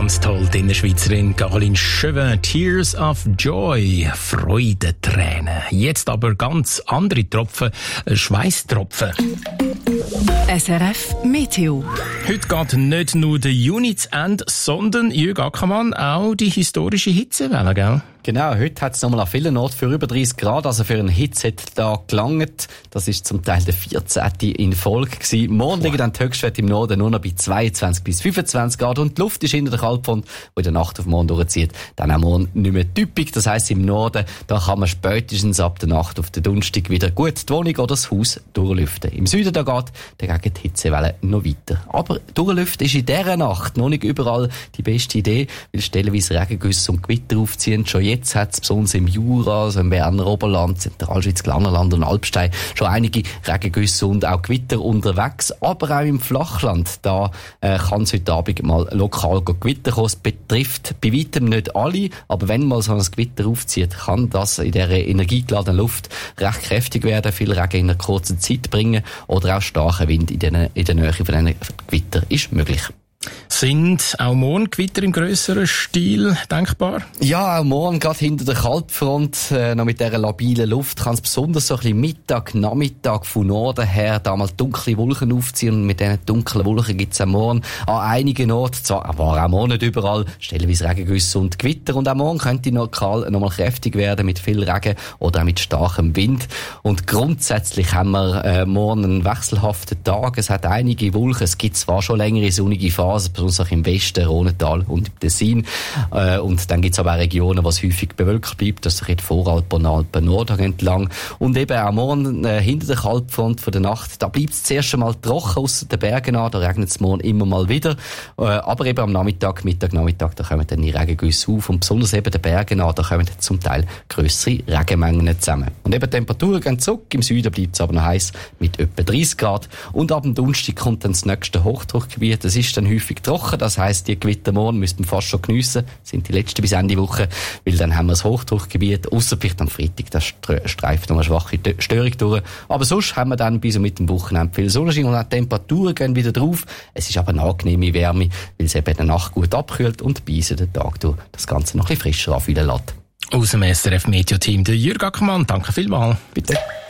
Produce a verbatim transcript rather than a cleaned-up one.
Ganz toll, die Innerschweizerin Caroline Chauvin, Tears of Joy, Freudentränen. Jetzt aber ganz andere Tropfen, Schweißtropfen. S R F Meteo. Heute geht nicht nur der Juni zu Ende, sondern, Jürg Ackermann, auch die historische Hitzewelle, gell? Genau, heute hat es nochmal an vielen Orten für über dreißig Grad, also für einen Hitztag gelangt. Das ist zum Teil der vierzehnte in Folge gewesen. Morgen liegen dann die Höchstwerte im Norden nur noch bei zweiundzwanzig bis fünfundzwanzig Grad und die Luft ist hinter der Kaltfront, die in der Nacht auf morgen durchzieht, dann auch morgen nicht mehr typisch. Das heisst, im Norden, da kann man spätestens ab der Nacht auf den Donnerstag wieder gut die Wohnung oder das Haus durchlüften. Im Süden da geht dagegen die Hitzewelle noch weiter. Aber durchlüften ist in dieser Nacht noch nicht überall die beste Idee, weil stellenweise Regengüsse und Gewitter aufziehen. Schon jetzt hat es besonders im Jura, also im Berner Oberland, Zentralschweiz, Glarnerland und Alpstein schon einige Regengüsse und auch Gewitter unterwegs. Aber auch im Flachland, da äh, kann es heute Abend mal lokal Gewitter kommen. Es betrifft bei weitem nicht alle, aber wenn mal so ein Gewitter aufzieht, kann das in dieser energiegeladenen Luft recht kräftig werden, viel Regen in einer kurzen Zeit bringen oder auch starker Wind in der, in der Nähe von diesen Gewitter ist möglich. Sind auch morgen Gewitter im grösseren Stil denkbar? Ja, auch morgen, gerade hinter der Kaltfront, äh, noch mit dieser labilen Luft, kann es besonders so ein bisschen Mittag, Nachmittag von Norden her da mal dunkle Wolken aufziehen. Und mit diesen dunklen Wolken gibt es auch morgen an einigen Orten, zwar aber auch morgen nicht überall, stellenweise Regengüsse und Gewitter. Und auch morgen könnte lokal nochmal kräftig werden mit viel Regen oder auch mit starkem Wind. Und grundsätzlich haben wir äh, morgen einen wechselhaften Tag. Es hat einige Wolken, es gibt zwar schon längere sonnige Phasen, besonders auch im Westen, Rhontal und im Tessin. Äh, und dann gibt es aber auch Regionen, wo es häufig bewölkt bleibt. Das ist die Voralpen und Alpen Nord entlang. Und eben auch morgen äh, hinter der Kaltfront von der Nacht, da bleibt es zuerst einmal trocken ausser den Bergen an. Da regnet es morgen immer mal wieder. Äh, aber eben am Nachmittag, Mittag, Nachmittag, da kommen dann die Regengüsse auf. Und besonders eben den Bergen an, da kommen zum Teil grössere Regenmengen zusammen. Und eben die Temperaturen gehen zurück. Im Süden bleibt es aber noch heiß mit etwa dreißig Grad. Und ab dem Donnerstag kommt dann das nächste Hochdruckgebiet. Das ist dann häufig trocken, das heisst, die Gewitter morgen müssten wir fast schon geniessen, sind die letzten bis Ende Woche, weil dann haben wir das Hochdruckgebiet, ausser vielleicht am Freitag, das streift noch eine schwache Störung durch. Aber sonst haben wir dann bis und mit dem Wochenende viel Sonnenschein und auch die Temperaturen gehen wieder drauf. Es ist aber eine angenehme Wärme, weil es eben in der Nacht gut abkühlt und bei uns den Tag durch das Ganze noch ein bisschen frischer anfühlen lässt. Aus dem S R F Meteo Team, der Jürg Ackermann, danke vielmals. Bitte.